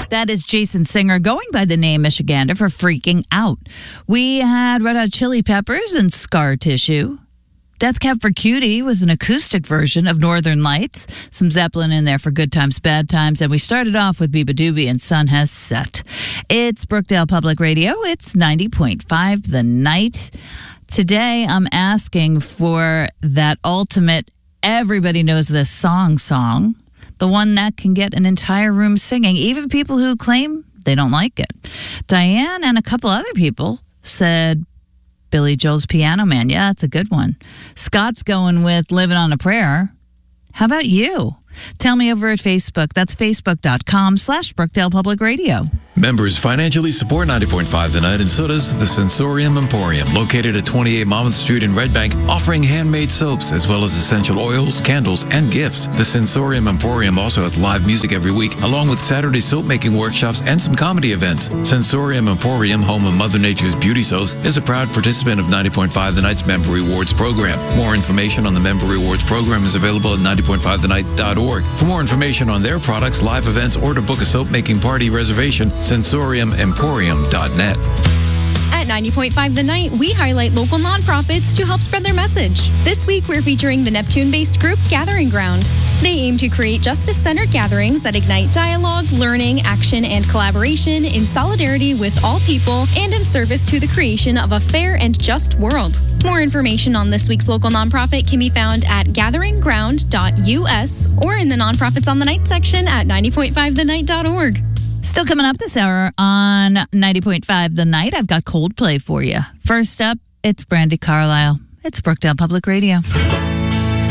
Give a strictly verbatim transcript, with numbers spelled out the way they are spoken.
That is Jason Singer going by the name Michigander for Freaking Out. We had Red Hot Chili Peppers and Scar Tissue. Death Cab for Cutie was an acoustic version of Northern Lights. Some Zeppelin in there for good times, bad times. And we started off with Biba Doobie and Sun Has Set. It's Brookdale Public Radio. It's ninety point five The Night. Today, I'm asking for that ultimate, everybody knows this song song. The one that can get an entire room singing, even people who claim they don't like it. Diane and a couple other people said Billy Joel's Piano Man. Yeah, it's a good one. Scott's going with Living on a Prayer. How about you? Tell me over at Facebook. That's facebook.com slash Brookdale Public Radio. Members financially support ninety point five The Night, and so does the Sensorium Emporium, located at twenty-eight Monmouth Street in Red Bank, offering handmade soaps as well as essential oils, candles, and gifts. The Sensorium Emporium also has live music every week, along with Saturday soap-making workshops and some comedy events. Sensorium Emporium, home of Mother Nature's beauty soaps, is a proud participant of ninety point five The Night's Member Rewards program. More information on the Member Rewards program is available at ninety point five the night dot org. For more information on their products, live events, or to book a soap-making party reservation, sensorium emporium dot net. At ninety point five The Night, we highlight local nonprofits to help spread their message. This week, we're featuring the Neptune-based group Gathering Ground. They aim to create justice-centered gatherings that ignite dialogue, learning, action, and collaboration in solidarity with all people and in service to the creation of a fair and just world. More information on this week's local nonprofit can be found at gathering ground dot U S or in the Nonprofits on the Night section at ninety point five the night dot org. Still coming up this hour on ninety point five The Night, I've got Coldplay for you. First up, it's Brandi Carlile. It's Brookdale Public Radio.